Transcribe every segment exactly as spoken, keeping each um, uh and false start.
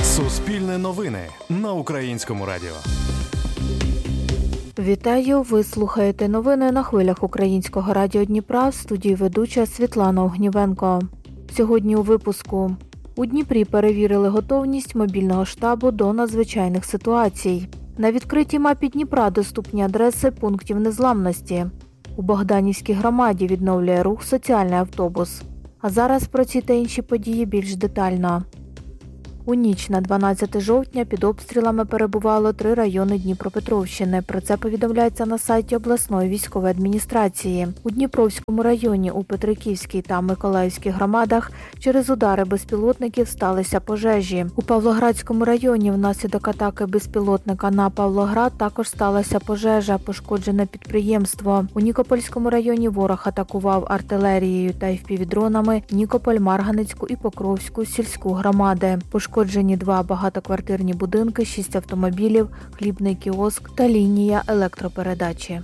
Суспільне новини на Українському радіо. Вітаю! Ви слухаєте новини на хвилях Українського радіо Дніпра. В студії ведуча Світлана Огнівенко. Сьогодні у випуску. У Дніпрі перевірили готовність мобільного штабу до надзвичайних ситуацій. На відкритій мапі Дніпра доступні адреси пунктів незламності. У Богданівській громаді відновлює рух соціальний автобус. А зараз про ці та інші події більш детально. У ніч на дванадцяте жовтня під обстрілами перебувало три райони Дніпропетровщини. Про це повідомляється на сайті обласної військової адміністрації. У Дніпровському районі, у Петриківській та Миколаївській громадах через удари безпілотників сталися пожежі. У Павлоградському районі внаслідок атаки безпілотника на Павлоград також сталася пожежа, пошкоджене підприємство. У Нікопольському районі ворог атакував артилерією та еф пі ві-дронами Нікополь, Марганецьку і Покровську сільську громади. Пошкоджені два багатоквартирні будинки, шість автомобілів, хлібний кіоск та лінія електропередачі.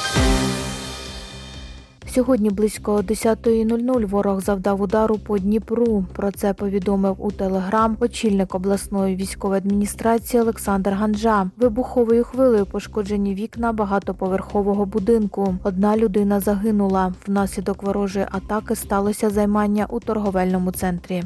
Сьогодні близько десятої нуль-нуль ворог завдав удару по Дніпру. Про це повідомив у Телеграм очільник обласної військової адміністрації Олександр Ганжа. Вибуховою хвилею пошкоджені вікна багатоповерхового будинку. Одна людина загинула. Внаслідок ворожої атаки сталося займання у торговельному центрі.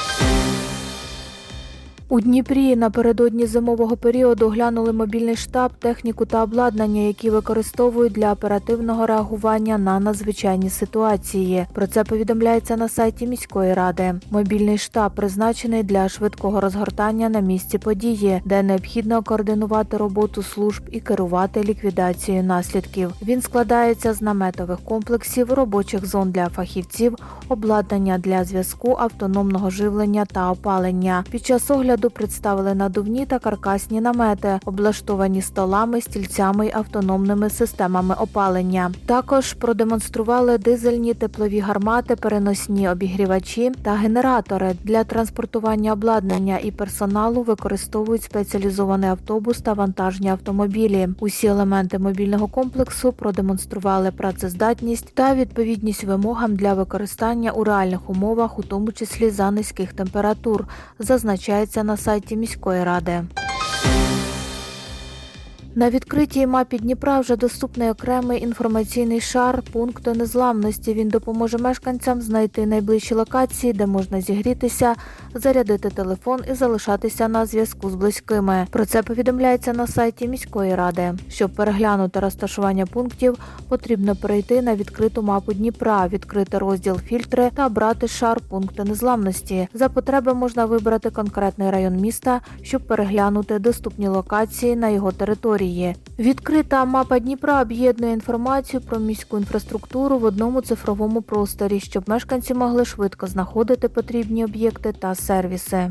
У Дніпрі напередодні зимового періоду оглянули мобільний штаб, техніку та обладнання, які використовують для оперативного реагування на надзвичайні ситуації. Про це повідомляється на сайті міської ради. Мобільний штаб призначений для швидкого розгортання на місці події, де необхідно координувати роботу служб і керувати ліквідацією наслідків. Він складається з наметових комплексів, робочих зон для фахівців, обладнання для зв'язку, автономного живлення та опалення. Під час огляду представили надувні та каркасні намети, облаштовані столами, стільцями й автономними системами опалення. Також продемонстрували дизельні теплові гармати, переносні обігрівачі та генератори. Для транспортування обладнання і персоналу використовують спеціалізований автобус та вантажні автомобілі. Усі елементи мобільного комплексу продемонстрували працездатність та відповідність вимогам для використання у реальних умовах, у тому числі за низьких температур, зазначається на сайті міської ради. На відкритій мапі Дніпра вже доступний окремий інформаційний шар пункту незламності. Він допоможе мешканцям знайти найближчі локації, де можна зігрітися, зарядити телефон і залишатися на зв'язку з близькими. Про це повідомляється на сайті міської ради. Щоб переглянути розташування пунктів, потрібно перейти на відкриту мапу Дніпра, відкрити розділ «Фільтри» та обрати шар пункту незламності. За потреби можна вибрати конкретний район міста, щоб переглянути доступні локації на його території. Відкрита мапа Дніпра об'єднує інформацію про міську інфраструктуру в одному цифровому просторі, щоб мешканці могли швидко знаходити потрібні об'єкти та сервіси.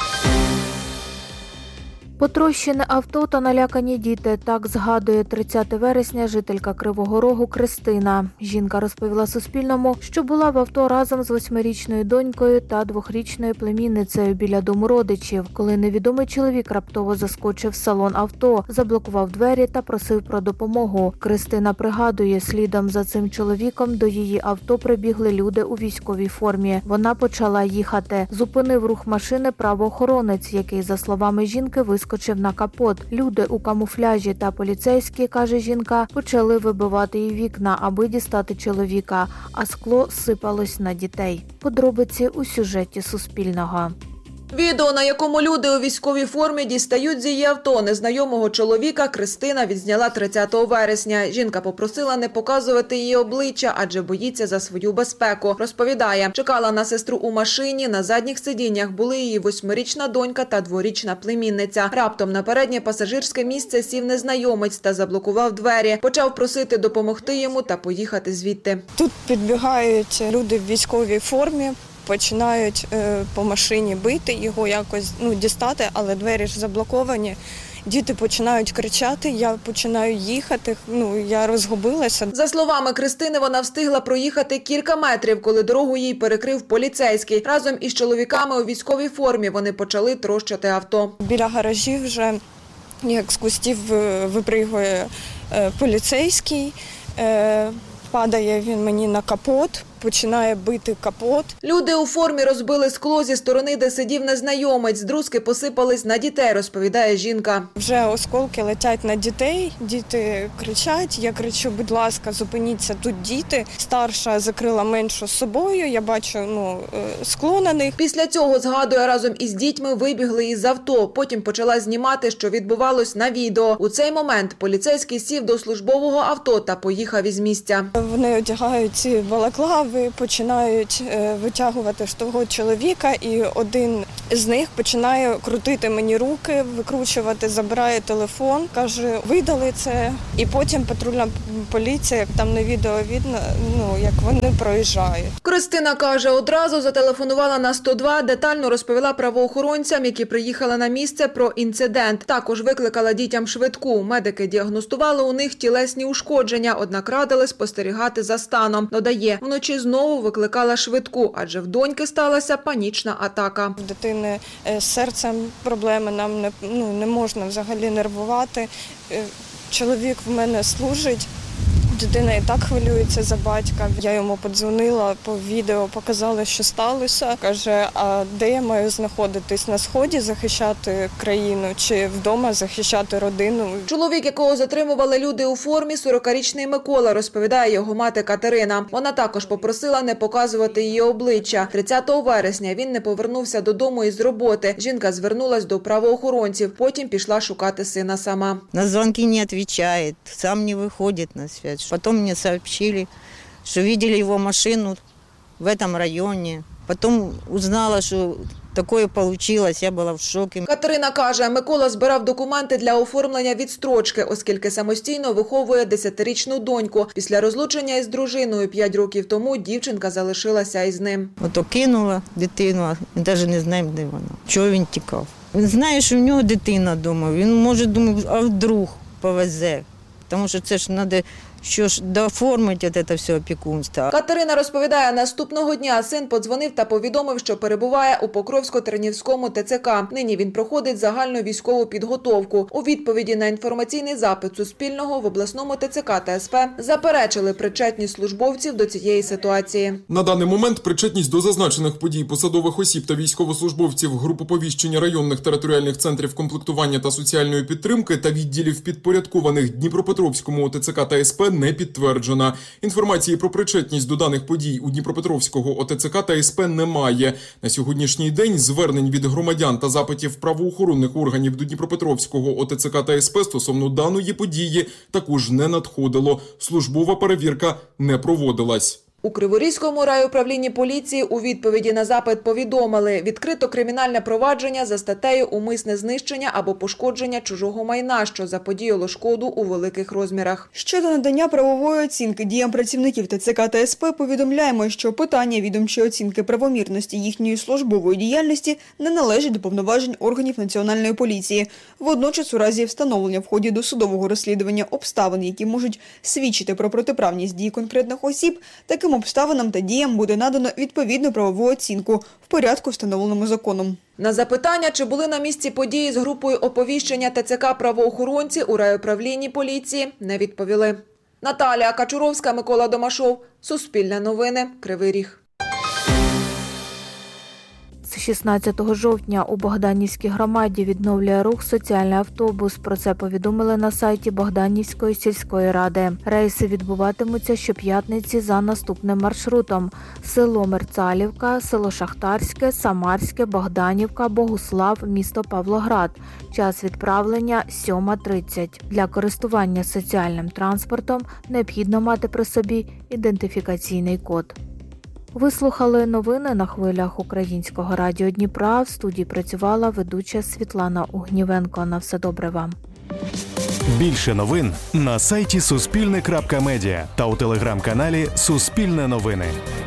Потрощене авто та налякані діти. Так згадує тридцяте вересня жителька Кривого Рогу Кристина. Жінка розповіла Суспільному, що була в авто разом з восьмирічною донькою та двохрічною племінницею біля дому родичів, коли невідомий чоловік раптово заскочив в салон авто, заблокував двері та просив про допомогу. Кристина пригадує, слідом за цим чоловіком до її авто прибігли люди у військовій формі. Вона почала їхати. Зупинив рух машини правоохоронець, який, за словами жінки, вискочив Скочив на капот. Люди у камуфляжі та поліцейські, каже жінка, почали вибивати їй вікна, аби дістати чоловіка, а скло сипалось на дітей. Подробиці у сюжеті Суспільного. Відео, на якому люди у військовій формі дістають з її авто незнайомого чоловіка, Кристина відзняла тридцятого вересня. Жінка попросила не показувати її обличчя, адже боїться за свою безпеку. Розповідає, чекала на сестру у машині, на задніх сидіннях були її восьмирічна донька та дворічна племінниця. Раптом на переднє пасажирське місце сів незнайомець та заблокував двері. Почав просити допомогти йому та поїхати звідти. Тут підбігають люди в військовій формі. Починають е, по машині бити, його якось ну, дістати, але двері ж заблоковані. Діти починають кричати, я починаю їхати, ну, я розгубилася. За словами Кристини, вона встигла проїхати кілька метрів, коли дорогу їй перекрив поліцейський. Разом із чоловіками у військовій формі вони почали трощити авто. Біля гаражів вже, як з кустів випригує е, поліцейський, е, падає він мені на капот. починає бити капот. Люди у формі розбили скло зі сторони, де сидів незнайомець. Друзки посипались на дітей, розповідає жінка. Вже осколки летять на дітей, діти кричать. Я кричу, будь ласка, зупиніться, тут діти. Старша закрила меншу з собою, я бачу ну, скло на них. Після цього, згадує, разом із дітьми вибігли із авто. Потім почала знімати, що відбувалось на відео. У цей момент поліцейський сів до службового авто та поїхав із місця. Вони одягають ці балаклави, починають витягувати ж того чоловіка, і один з них починає крутити мені руки, викручувати, забирає телефон, каже, видали це. І потім патрульна поліція, як там на відео видно, ну, як вони проїжджають. Кристина каже, одразу зателефонувала на сто два, детально розповіла правоохоронцям, які приїхали на місце, про інцидент. Також викликала дітям швидку. Медики діагностували у них тілесні ушкодження, однак радили спостерігати за станом. Додає, вночі знову викликала швидку, адже в доньки сталася панічна атака. В дитини з серцем проблеми, нам не, ну, не можна взагалі нервувати. Чоловік в мене служить. Дитина і так хвилюється за батька. Я йому подзвонила, по відео показала, що сталося. Каже, а де я маю знаходитись? На Сході захищати країну чи вдома захищати родину? Чоловік, якого затримували люди у формі, сорокарічний Микола, розповідає його мати Катерина. Вона також попросила не показувати її обличчя. тридцятого вересня він не повернувся додому із роботи. Жінка звернулась до правоохоронців, потім пішла шукати сина сама. На звонки не відповідає, сам не виходить на зв'язок. Потом мне сообщили, что видели его машину в этом районе. Потом узнала, что такое получилось, я була в шокі. Катерина каже, Микола збирав документи для оформлення відстрочки, оскільки самостійно виховує десятирічну доньку. Після розлучення із дружиною п'ять років тому дівчинка залишилася із ним. Ото кинула дитину, а ми навіть не знаємо, де вона. Чого він тікав? Він знає, що в нього дитина вдома. Він може думати, а вдруг повезе. Тому що це ж треба що ж дооформити це все опікунство. Катерина розповідає, наступного дня син подзвонив та повідомив, що перебуває у Покровсько-Тернівському ТЦК. Нині він проходить загальну військову підготовку. У відповіді на інформаційний запит Суспільного в обласному ТЦК та СП заперечили причетність службовців до цієї ситуації. На даний момент причетність до зазначених подій посадових осіб та військовослужбовців груп оповіщення районних територіальних центрів комплектування та соціальної підтримки та відділів підпорядкованих Дніпропетровському ТЦК та СП не підтверджена. Інформації про причетність до даних подій у Дніпропетровського ОТЦК та СП немає. На сьогоднішній день звернень від громадян та запитів правоохоронних органів до Дніпропетровського ОТЦК та СП стосовно даної події також не надходило. Службова перевірка не проводилась. У Криворізькому райуправлінні поліції у відповіді на запит повідомили, відкрито кримінальне провадження за статтею «Умисне знищення або пошкодження чужого майна», що заподіяло шкоду у великих розмірах. Щодо надання правової оцінки діям працівників ТЦК та СП, повідомляємо, що питання відомчої оцінки правомірності їхньої службової діяльності не належить до повноважень органів Національної поліції. Водночас, у разі встановлення в ході досудового розслідування обставин, які можуть свідчити про протиправність дій конкретних осіб, таким обставинам та діям буде надано відповідну правову оцінку в порядку, встановленому законом. На запитання, чи були на місці події з групою оповіщення ТЦК правоохоронці у райуправлінні поліції, не відповіли. Наталія Качуровська, Микола Домашов, Суспільне новини, Кривий Ріг. З шістнадцятого жовтня у Богданівській громаді відновлює рух соціальний автобус. Про це повідомили на сайті Богданівської сільської ради. Рейси відбуватимуться щоп'ятниці за наступним маршрутом: село Мерцалівка, село Шахтарське, Самарське, Богданівка, Богуслав, місто Павлоград. Час відправлення – сьома тридцять. Для користування соціальним транспортом необхідно мати при собі ідентифікаційний код. Ви слухали новини на хвилях Українського радіо Дніпра. В студії працювала ведуча Світлана Угнівенко. На все добре вам. Більше новин на сайті суспільне крапка медіа та у телеграм-каналі Суспільне новини.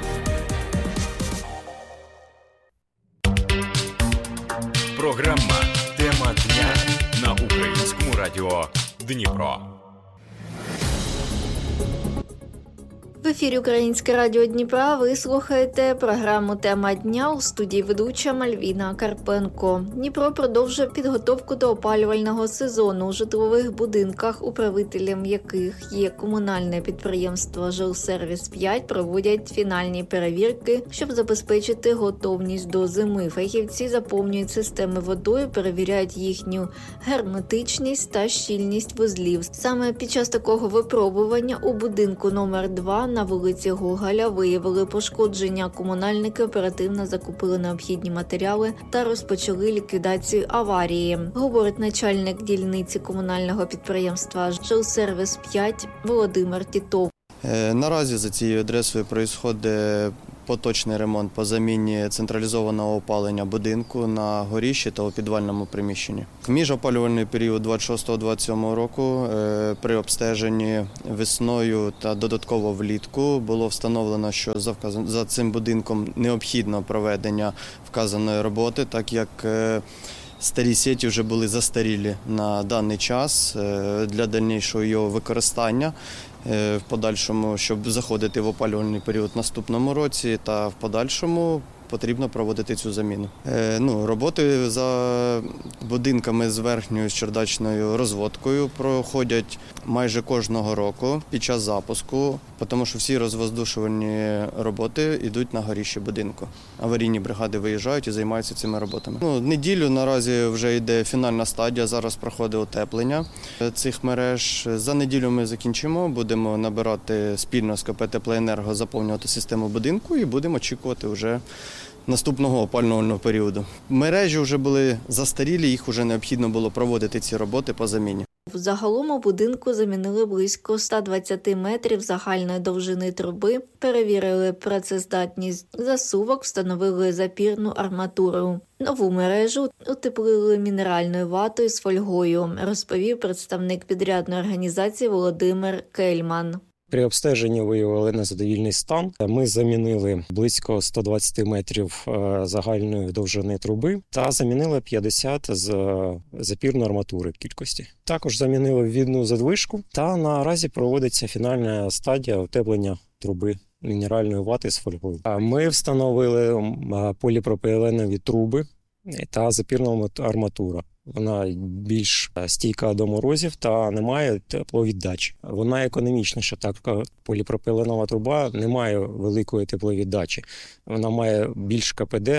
Програма «Тема дня» на Українському радіо Дніпро. ефірі Українське радіо Дніпра ви слухаєте програму «Тема дня», у студії ведуча Мальвіна Карпенко. Дніпро продовжує підготовку до опалювального сезону у житлових будинках, управителем яких є комунальне підприємство «Жилсервіс п'ять», проводять фінальні перевірки, щоб забезпечити готовність до зими. Фахівці заповнюють системи водою, перевіряють їхню герметичність та щільність вузлів. Саме під час такого випробування у будинку номер два на вулиці Гоголя виявили пошкодження. Комунальники оперативно закупили необхідні матеріали та розпочали ліквідацію аварії, говорить начальник дільниці комунального підприємства «Жилсервіс п'ять» Володимир Тітов. Наразі за цією адресою відбувається поточний ремонт по заміні централізованого опалення будинку на горищі та у підвальному приміщенні. В міжопалювальний період двадцять шостого - двадцять сьомого року при обстеженні весною та додатково влітку було встановлено, що за цим будинком необхідно проведення вказаної роботи, так як старі сеті вже були застарілі на даний час для дальнішого його використання. В подальшому, щоб заходити в опалювальний період в наступному році, та в подальшому потрібно проводити цю заміну. Ну, роботи за будинками з верхньою чердачною розводкою проходять майже кожного року під час запуску, тому що всі розвоздушувальні роботи йдуть на горищі будинку. Аварійні бригади виїжджають і займаються цими роботами. Ну, неділю наразі вже йде фінальна стадія, зараз проходить утеплення цих мереж. За неділю ми закінчимо, будемо набирати спільно з КП «Теплоенерго», заповнювати систему будинку і будемо очікувати вже наступного опалювального періоду. Мережі вже були застарілі, їх вже необхідно було проводити ці роботи по заміні. Загалом у будинку замінили близько ста двадцяти метрів загальної довжини труби, перевірили працездатність засувок, встановили запірну арматуру. Нову мережу утеплили мінеральною ватою з фольгою, розповів представник підрядної організації Володимир Кельман. При обстеженні виявили незадовільний стан. Ми замінили близько ста двадцяти метрів загальної довжини труби та замінили п'ятдесят з запірної арматури в кількості. Також замінили ввідну задвижку та наразі проводиться фінальна стадія утеплення труби мінеральної вати з фольгою. Ми встановили поліпропіленові труби та запірну арматуру. Вона більш стійка до морозів та не має тепловіддачі. Вона економічніша, так як поліпропіленова труба не має великої тепловіддачі. Вона має більш КПД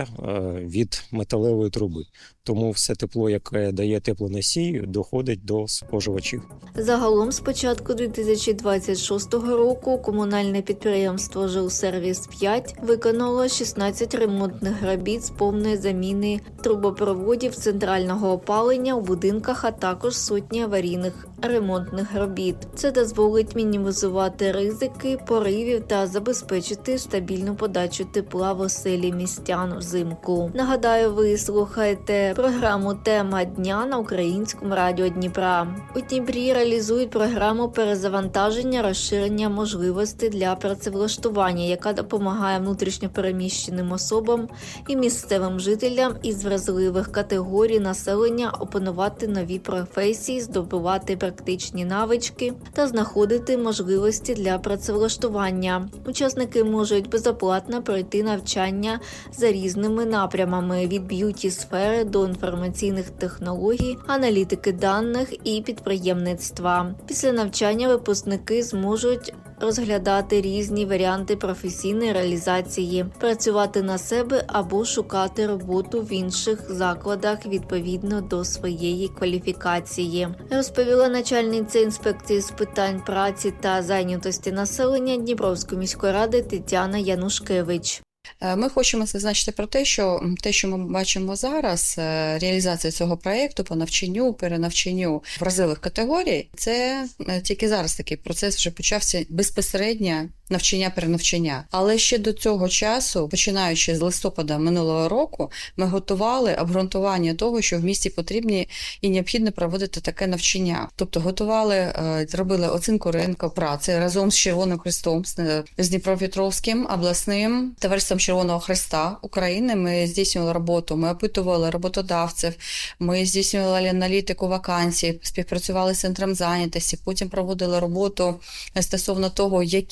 від металевої труби. Тому все тепло, яке дає теплоносій, доходить до споживачів. Загалом з початку дві тисячі двадцять шостого року комунальне підприємство «Жилсервіс п'ять» виконало шістнадцять ремонтних робіт з повної заміни трубопроводів центрального опалення у будинках, а також сотні аварійних ремонтних робіт. Це дозволить мінімізувати ризики поривів та забезпечити стабільну подачу тепла в оселі містян взимку. Нагадаю, ви слухаєте програму «Тема дня» на Українському радіо Дніпра. У Дніпрі реалізують програму перезавантаження, розширення можливостей для працевлаштування, яка допомагає внутрішньопереміщеним особам і місцевим жителям із вразливих категорій населення опанувати нові професії, здобувати практичні навички та знаходити можливості для працевлаштування. Учасники можуть безоплатно пройти навчання за різними напрямами – від б'юті-сфери до інформаційних технологій, аналітики даних і підприємництва. Після навчання випускники зможуть розглядати різні варіанти професійної реалізації, працювати на себе або шукати роботу в інших закладах відповідно до своєї кваліфікації, розповіла начальниця інспекції з питань праці та зайнятості населення Дніпровської міської ради Тетяна Янушкевич. Ми хочемо зазначити про те, що те, що ми бачимо зараз, реалізація цього проєкту по навчанню, перенавчанню вразливих категорій, це тільки зараз такий процес вже почався безпосередньо навчання-перенавчання. Але ще до цього часу, починаючи з листопада минулого року, ми готували обґрунтування того, що в місті потрібні і необхідно проводити таке навчання. Тобто готували, робили оцінку ринку праці разом з Червоним Хрестом, з Дніпропетровським обласним товариством Червоного Хреста України. Ми здійснювали роботу, ми опитували роботодавців, ми здійснювали аналітику вакансій, співпрацювали з центром зайнятості, потім проводили роботу стосовно того, які навчання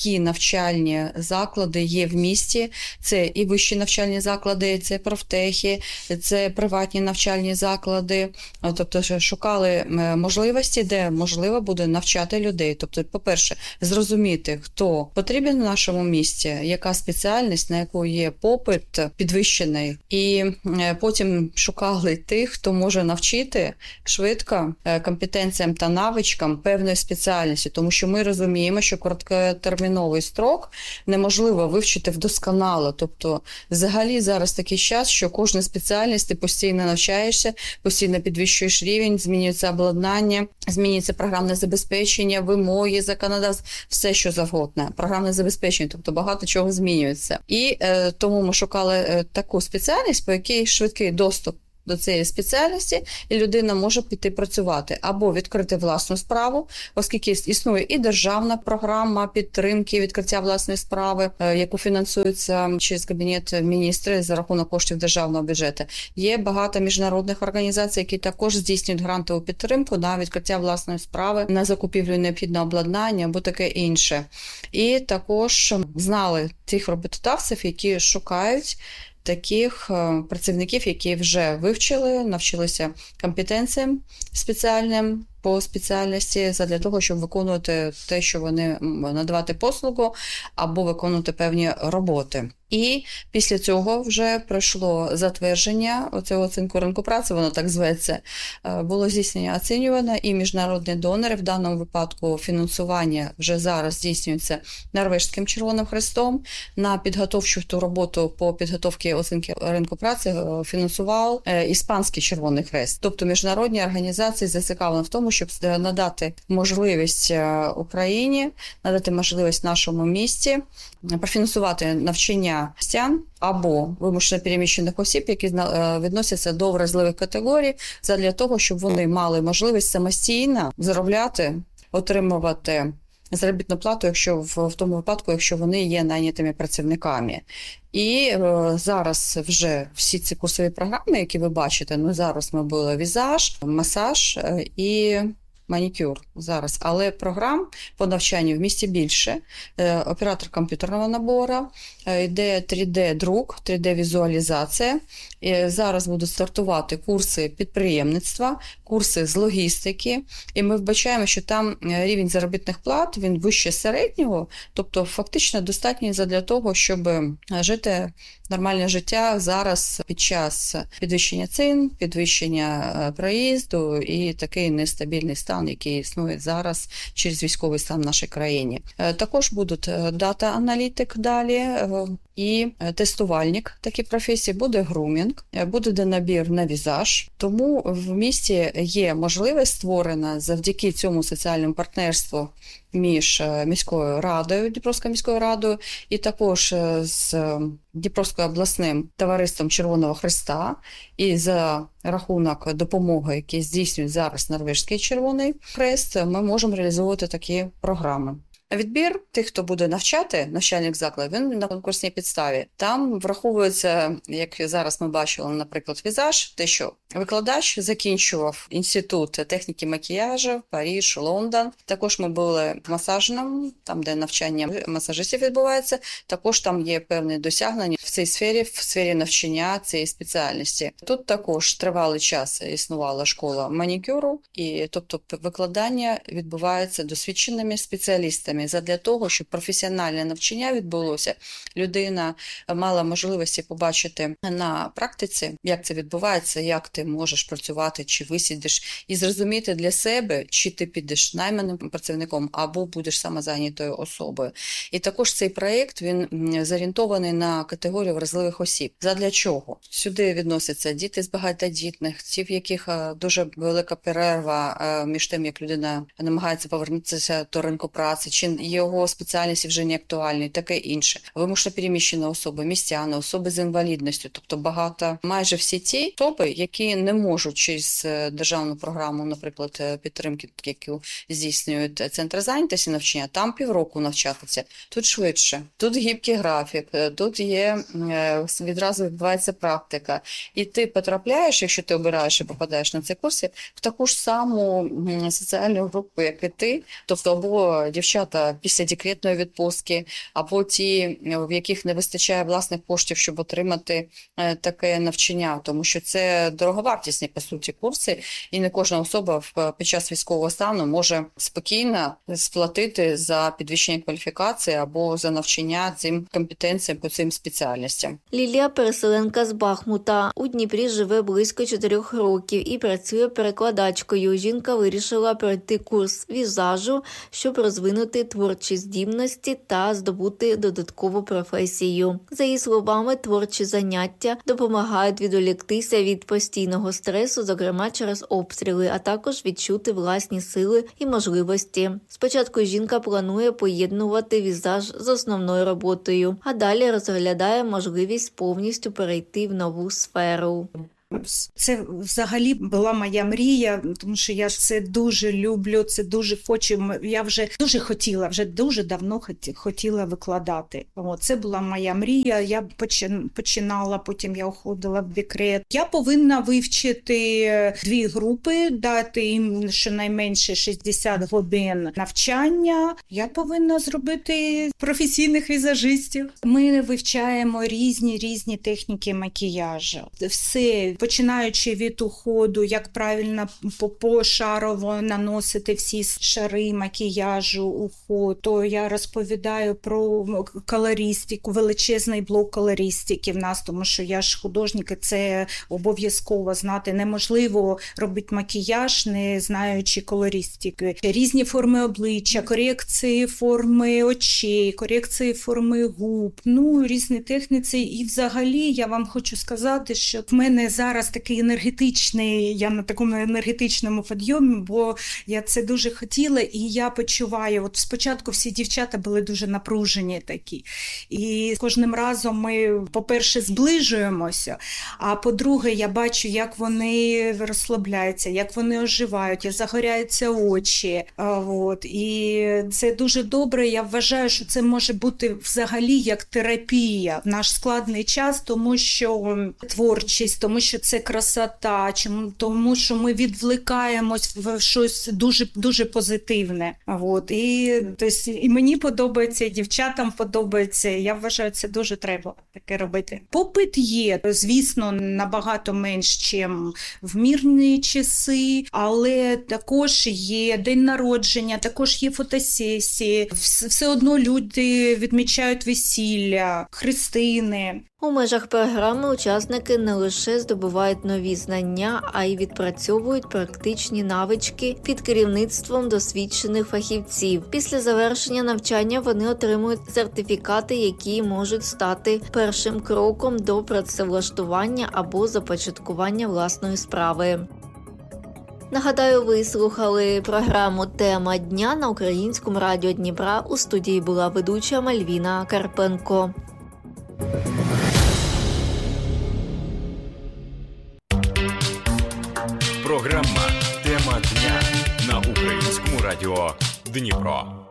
навчальні заклади є в місті. Це і вищі навчальні заклади, це профтехи, це приватні навчальні заклади. Тобто шукали можливості, де можливо буде навчати людей. Тобто, по-перше, зрозуміти, хто потрібен в нашому місті, яка спеціальність, на яку є попит підвищений. І потім шукали тих, хто може навчити швидко компетенціям та навичкам певної спеціальності. Тому що ми розуміємо, що короткотерміновий строк неможливо вивчити вдосконало. Тобто, взагалі зараз такий час, що кожна спеціальність, ти постійно навчаєшся, постійно підвищуєш рівень, змінюється обладнання, змінюється програмне забезпечення, вимоги, законодавство, все що завгодно. Програмне забезпечення, тобто багато чого змінюється. І е, тому ми шукали е, таку спеціальність, по якій швидкий доступ до цієї спеціальності, і людина може піти працювати або відкрити власну справу, оскільки існує і державна програма підтримки відкриття власної справи, яку фінансується через Кабінет міністрів за рахунок коштів державного бюджету. Є багато міжнародних організацій, які також здійснюють грантову підтримку на відкриття власної справи, на закупівлю необхідного обладнання або таке інше. І також знали тих роботодавців, які шукають таких працівників, які вже вивчили, навчилися компетенціям спеціальним по спеціальності для того, щоб виконувати те, що вони надавати послугу або виконувати певні роботи. І після цього вже пройшло затвердження оцього оцінку ринку праці, воно так зветься, було здійснення оцінювано, і міжнародні донори, в даному випадку фінансування вже зараз здійснюється Норвезьким Червоним Хрестом. На підготовчу ту роботу по підготовці оцінки ринку праці фінансував Іспанський Червоний Хрест. Тобто міжнародні організації зацікавлені в тому, щоб надати можливість Україні, надати можливість нашому місті профінансувати навчання містян або вимушено переміщених осіб, які відносяться до вразливих категорій, для того, щоб вони мали можливість самостійно заробляти, отримувати заробітну плату, якщо в, в тому випадку, якщо вони є найнятими працівниками. І е, зараз вже всі ці курсові програми, які ви бачите, ну зараз ми були візаж, масаж е, і манікюр зараз, але програм по навчанню в місті більше. Е, оператор комп'ютерного набору, е, йде три де-друк, три де-візуалізація. Е, зараз будуть стартувати курси підприємництва, курси з логістики, і ми вбачаємо, що там рівень заробітних плат, він вище середнього, тобто фактично достатній для того, щоб жити нормальне життя зараз під час підвищення цін, підвищення проїзду і такий нестабільний стан, який існує зараз через військовий стан в нашій країні. Також будуть дата-аналітик далі і тестувальник, такі професії, буде грумінг, буде набір на візаж. Тому в місті є можливість створена завдяки цьому соціальному партнерству між міською радою, Дніпровською міською радою, і також з Дніпровським обласним товариством Червоного Хреста, і за рахунок допомоги, які здійснюють зараз Норвезький Червоний Хрест, ми можемо реалізовувати такі програми. Відбір тих, хто буде навчати навчальних закладів, він на конкурсній підставі. Там враховується, як зараз ми бачили, наприклад, візаж, те, що викладач закінчував інститут техніки макіяжу, Париж, Лондон. Також ми були в масажному, там, де навчання масажистів відбувається. Також там є певні досягнення в цій сфері, в сфері навчання цієї спеціальності. Тут також тривалий час існувала школа манікюру, і тобто викладання відбувається досвідченими спеціалістами. Задля того, щоб професіональне навчання відбулося, людина мала можливості побачити на практиці, як це відбувається, як ти можеш працювати, чи висідеш, і зрозуміти для себе, чи ти підеш найманим працівником, або будеш самозайнятою особою. І також цей проєкт, він зорієнтований на категорію вразливих осіб. Задля чого? Сюди відносяться діти з багатодітних, ті, в яких дуже велика перерва між тим, як людина намагається повернутися до ринку праці, чи його спеціальності вже не актуальні, таке інше. Вимушено переміщені особи, містяни, особи з інвалідністю, тобто багато, майже всі ті особи, які не можуть через державну програму, наприклад, підтримки, яку здійснюють центри зайнятості навчання, там півроку навчатися. Тут швидше, тут гібкий графік, тут є, відразу відбувається практика. І ти потрапляєш, якщо ти обираєш і попадаєш на ці курси, в таку ж саму соціальну групу, як і ти, тобто або дівчата після декретної відпустки, або ті, в яких не вистачає власних коштів, щоб отримати таке навчання, тому що це дороговартісні, по суті, курси, і не кожна особа під час військового стану може спокійно сплатити за підвищення кваліфікації або за навчання цим компетенціям по цим спеціальностям. Лілія – переселенка з Бахмута. У Дніпрі живе близько чотирьох років і працює перекладачкою. Жінка вирішила пройти курс візажу, щоб розвинути творчі здібності та здобути додаткову професію. За її словами, творчі заняття допомагають відволіктися від постійного стресу, зокрема через обстріли, а також відчути власні сили і можливості. Спочатку жінка планує поєднувати візаж з основною роботою, а далі розглядає можливість повністю перейти в нову сферу. Це взагалі була моя мрія, тому що я це дуже люблю, це дуже хочу. Я вже дуже хотіла, вже дуже давно хотіла викладати. О, це була моя мрія, я починала, потім я уходила в декрет. Я повинна вивчити дві групи, дати їм щонайменше шістдесят годин навчання. Я повинна зробити професійних візажистів. Ми вивчаємо різні, різні техніки макіяжу. Все, починаючи від уходу, як правильно пошарово наносити всі шари макіяжу, уход, то я розповідаю про колористику, величезний блок колористики в нас, тому що я ж художник, і це обов'язково знати. Неможливо робити макіяж, не знаючи колористики. Різні форми обличчя, корекції форми очей, корекції форми губ, ну, різні техніці. І взагалі я вам хочу сказати, що в мене зараз Зараз такий енергетичний, я на такому енергетичному підйомі, бо я це дуже хотіла, і я почуваю, от спочатку всі дівчата були дуже напружені такі, і кожним разом ми, по-перше, зближуємося, а по-друге, я бачу, як вони розслабляються, як вони оживають, як загоряються очі, от, і це дуже добре, я вважаю, що це може бути взагалі як терапія в наш складний час, тому що творчість, тому що це красота, чому, тому що ми відвлікаємось в щось дуже, дуже позитивне. От. І, тобто, і мені подобається, і дівчатам подобається. Я вважаю, це дуже треба таке робити. Попит є, звісно, набагато менш, ніж в мирні часи, але також є день народження, також є фотосесії. Все одно люди відмічають весілля, хрестини. У межах програми учасники не лише здобувають нові знання, а й відпрацьовують практичні навички під керівництвом досвідчених фахівців. Після завершення навчання вони отримують сертифікати, які можуть стати першим кроком до працевлаштування або започаткування власної справи. Нагадаю, ви слухали програму «Тема дня» на Українському радіо Дніпра. У студії була ведуча Мальвіна Карпенко. Програма «Тема дня» на Українському радіо Дніпро.